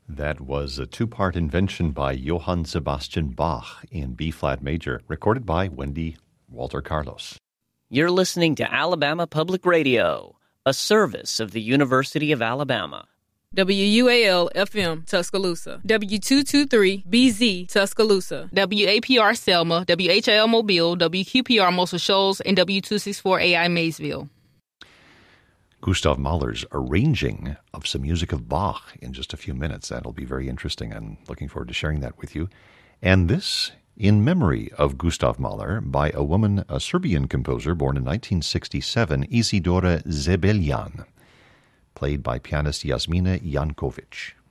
That was a two-part invention by Johann Sebastian Bach in B-flat major, recorded by Wendy Walter Carlos. You're listening to Alabama Public Radio, a service of the University of Alabama. WUAL-FM, Tuscaloosa. W223-BZ, Tuscaloosa. WAPR Selma, WHIL Mobile, WQPR Muscle Shoals, and W264AI Maysville. Gustav Mahler's arranging of some music of Bach in just a few minutes. That'll be very interesting. I'm looking forward to sharing that with you. And this in memory of Gustav Mahler by a woman, a Serbian composer born in 1967, Isidora Zebeljan, played by pianist Jasmina Jankovic.